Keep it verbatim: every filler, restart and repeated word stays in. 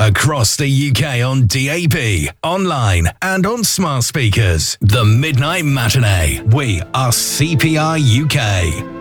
across the U K on D A B, online and on smart speakers. The Midnight Matinee. We are C P R U K.